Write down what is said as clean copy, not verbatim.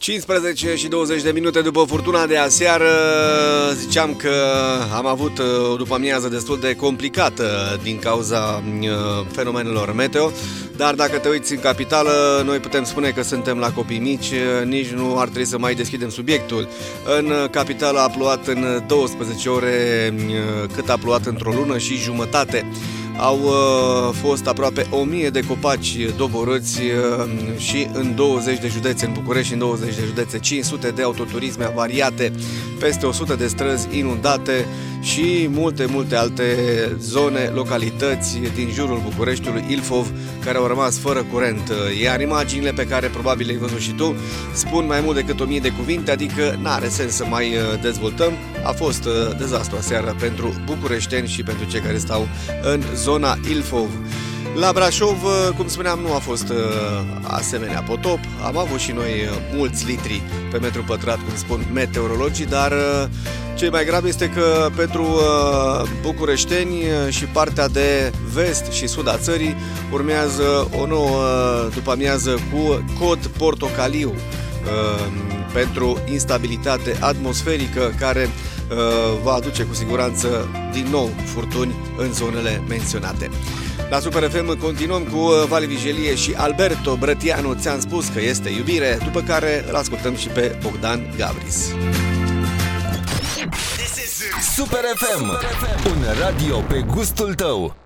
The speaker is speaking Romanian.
15 și 20 de minute după furtuna de aseară, ziceam că am avut o după-amiază destul de complicată din cauza fenomenelor meteo, dar dacă te uiți în capitală, noi putem spune că suntem la copii mici, nici nu ar trebui să mai deschidem subiectul. În capitală a plouat în 12 ore cât a plouat într-o lună și jumătate. Au fost aproape 1000 de copaci doborâți și în 20 de județe, în București și în 20 de județe, 500 de autoturisme avariate, peste 100 de străzi inundate și multe alte zone, localități din jurul Bucureștiului, Ilfov, care au rămas fără curent. Iar imaginile pe care probabil le-ai văzut și tu spun mai mult decât 1000 de cuvinte, adică n-are sens să mai dezvoltăm. A fost dezastru aseară pentru bucureșteni și pentru cei care stau în zona Ilfov. La Brașov, cum spuneam, nu a fost asemenea potop. Am avut și noi mulți litri pe metru pătrat, cum spun meteorologii, dar ce mai grav este că pentru bucureșteni și partea de vest și sud a țării urmează o nouă după-amiază cu cod portocaliu pentru instabilitate atmosferică, care va aduce cu siguranță din nou furtuni în zonele menționate. La Super FM continuăm cu Vali Vigelie și Alberto Brătianu, Ți-am spus că este iubire, după care îl ascultăm și pe Bogdan Gavris. Super FM, un radio pe gustul tău.